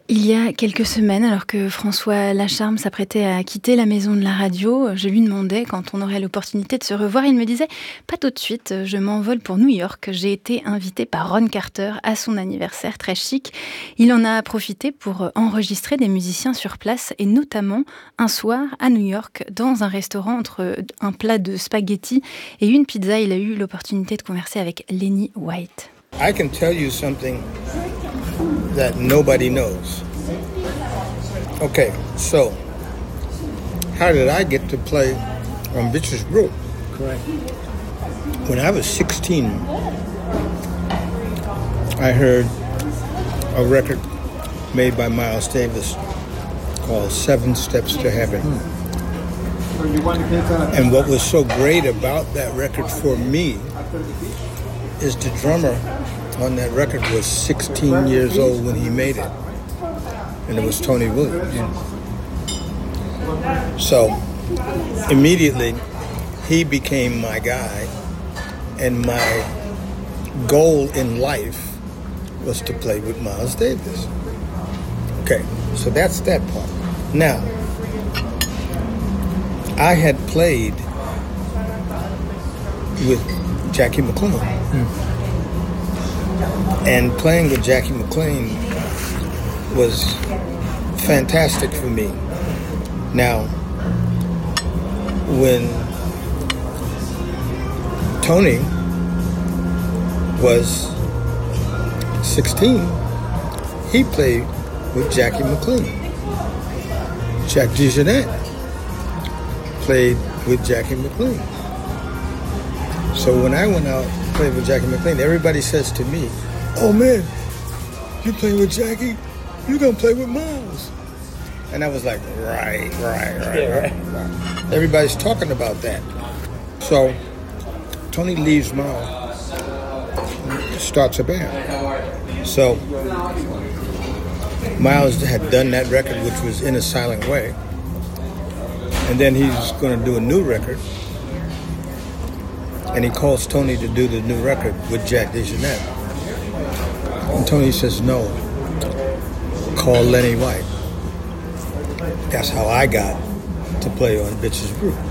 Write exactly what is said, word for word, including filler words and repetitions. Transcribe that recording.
Il y a quelques semaines, alors que François Lacharme s'apprêtait à quitter la maison de la radio, je lui demandais quand on aurait l'opportunité de se revoir. Il me disait « Pas tout de suite, je m'envole pour New York. J'ai été invité par Ron Carter à son anniversaire très chic. Il en a profité pour enregistrer des musiciens sur place et notamment un soir à New York dans un restaurant entre un plat de spaghettis et une pizza. Il a eu l'opportunité de converser avec Lenny White. I can tell you something that nobody knows. Okay, so how did I get to play on Bitches Brew? Correct. When I was sixteen, I heard a record made by Miles Davis called Seven Steps to Heaven. And what was so great about that record for me is the drummer on that record was sixteen years old when he made it. And it was Tony Williams. So immediately he became my guy, and my goal in life was to play with Miles Davis. Okay, so that's that part. Now, I had played with Jackie McLean. Mm. And playing with Jackie McLean was fantastic for me. Now, when Tony was sixteen, he played with Jackie McLean. Jack DeJohnette played with Jackie McLean. So when I went out and played with Jackie McLean, everybody says to me, "Oh man, you playing with Jackie? You gonna play with Miles?" And I was like, right, right, right, yeah, right, right. Everybody's talking about that. So Tony leaves Miles and starts a band. So Miles had done that record, which was In a Silent Way. And then he's going to do a new record. And he calls Tony to do the new record with Jack DeJohnette. And Tony says, no, call Lenny White. That's how I got to play on Bitches Brew.